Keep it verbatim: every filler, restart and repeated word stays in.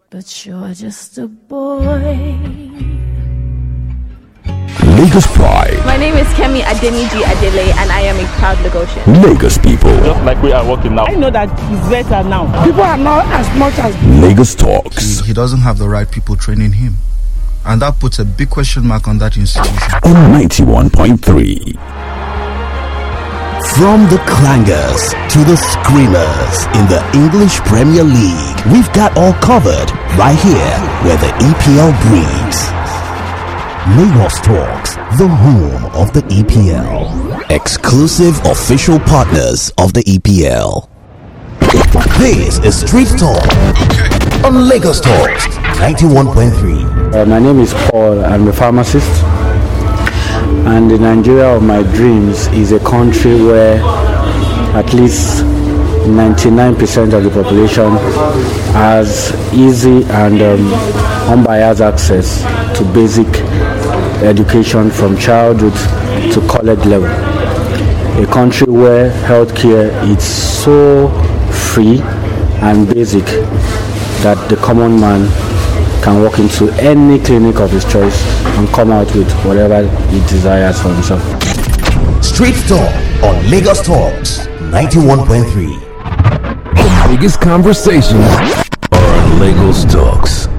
But you're just a boy. Lagos Pride. My name is Kemi Adeniji Adele and I am a proud Lagosian. Lagos people. Just like we are working now. I know that it's better now. People are not as much as... Lagos Talks. He, he doesn't have the right people training him. And that puts a big question mark on that institution. On ninety-one point three. From the clangers to the screamers in the English Premier League, we've got all covered right here where the E P L breathes. Lagos Talks, the home of the E P L. Exclusive official partners of the E P L. This is Street Talk on Lagos Talks ninety-one point three. Uh, my name is Paul. I'm a pharmacist. And the Nigeria of my dreams is a country where at least ninety-nine percent of the population has easy and um, unbiased access to basic education from childhood to college level. A country where healthcare is so free and basic that the common man can walk into any clinic of his choice and come out with whatever he desires for himself. Street Talk on Lagos Talks ninety-one point three. The biggest conversations are on Lagos Talks.